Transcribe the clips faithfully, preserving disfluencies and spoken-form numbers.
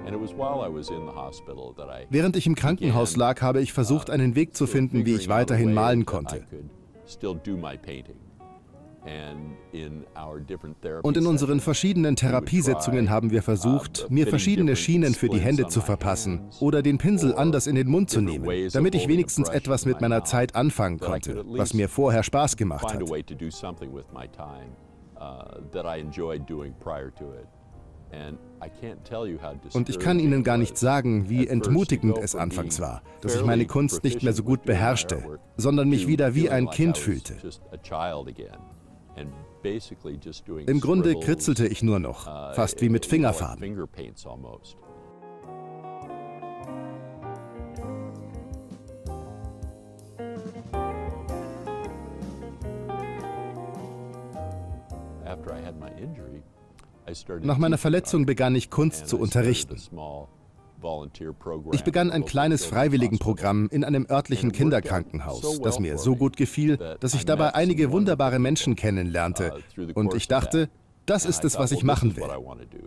Während ich im Krankenhaus lag, habe ich versucht, einen Weg zu finden, wie ich weiterhin malen konnte. Und in unseren verschiedenen Therapiesitzungen haben wir versucht, mir verschiedene Schienen für die Hände zu verpassen oder den Pinsel anders in den Mund zu nehmen, damit ich wenigstens etwas mit meiner Zeit anfangen konnte, was mir vorher Spaß gemacht hat. Und ich kann Ihnen gar nicht sagen, wie entmutigend es anfangs war, dass ich meine Kunst nicht mehr so gut beherrschte, sondern mich wieder wie ein Kind fühlte. Im Grunde kritzelte ich nur noch, fast wie mit Fingerfarben. Nach meiner Verletzung begann ich, Kunst zu unterrichten. Ich begann ein kleines Freiwilligenprogramm in einem örtlichen Kinderkrankenhaus, das mir so gut gefiel, dass ich dabei einige wunderbare Menschen kennenlernte. Und ich dachte, das ist es, was ich machen will.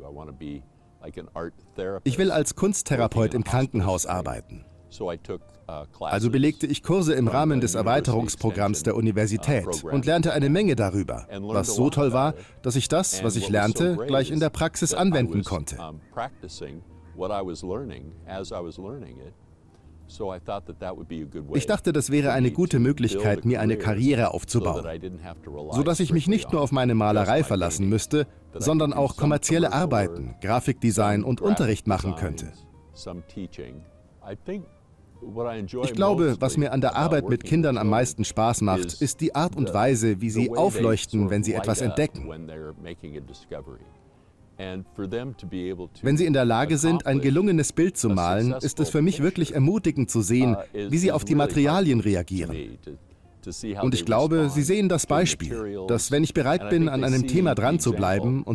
Ich will als Kunsttherapeut im Krankenhaus arbeiten. Also belegte ich Kurse im Rahmen des Erweiterungsprogramms der Universität und lernte eine Menge darüber, was so toll war, dass ich das, was ich lernte, gleich in der Praxis anwenden konnte. Ich dachte, das wäre eine gute Möglichkeit, mir eine Karriere aufzubauen, sodass ich mich nicht nur auf meine Malerei verlassen müsste, sondern auch kommerzielle Arbeiten, Grafikdesign und Unterricht machen könnte. Ich glaube, was mir an der Arbeit mit Kindern am meisten Spaß macht, ist die Art und Weise, wie sie aufleuchten, wenn sie etwas entdecken. Wenn sie in der Lage sind, ein gelungenes Bild zu malen, ist es für mich wirklich ermutigend zu sehen, wie sie auf die Materialien reagieren. Und ich glaube, Sie sehen das Beispiel, dass wenn ich bereit bin, an einem Thema dran zu bleiben und